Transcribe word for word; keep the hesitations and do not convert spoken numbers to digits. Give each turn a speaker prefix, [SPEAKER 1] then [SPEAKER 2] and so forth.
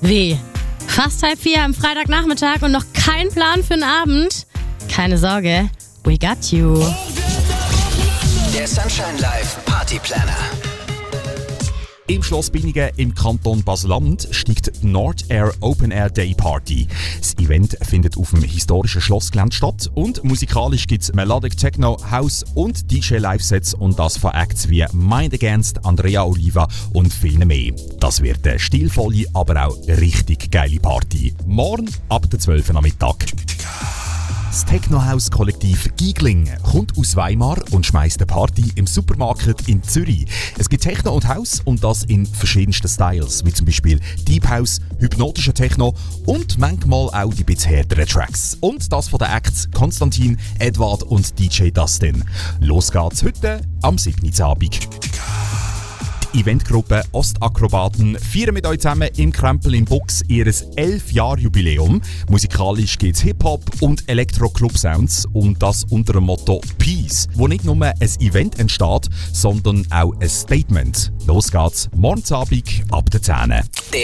[SPEAKER 1] Wie? Fast halb vier am Freitagnachmittag und noch kein Plan für den Abend? Keine Sorge, we got you.
[SPEAKER 2] Der Sunshine Live Party Planner.
[SPEAKER 3] Im Schloss Binningen im Kanton Basel-Land steigt die Nord Air Open Air Day Party. Das Event findet auf dem historischen Schlossgelände statt und musikalisch gibt es Melodic Techno, House und D J-Live-Sets und das von Acts wie Mind Against, Andrea Oliva und viele mehr. Das wird eine stilvolle, aber auch richtig geile Party. Morgen ab der zwölf Uhr am Mittag. Das Techno-House-Kollektiv Giegling kommt aus Weimar und schmeißt eine Party im Supermarkt in Zürich. Es gibt Techno und House und das in verschiedensten Styles, wie zum Beispiel Deep House, hypnotischer Techno und manchmal auch die bisschen härteren Tracks. Und das von den Acts Konstantin, Edward und D J Dustin. Los geht's heute am siebten Abend. Die Eventgruppe Ostakrobaten feiern mit euch zusammen im Krempel im Box ihr elf Jahr Jubiläum. Musikalisch gibt es Hip-Hop und Elektro-Club-Sounds und das unter dem Motto Peace, wo nicht nur ein Event entsteht, sondern auch ein Statement. Los geht's morgen Abend ab der zehn Uhr.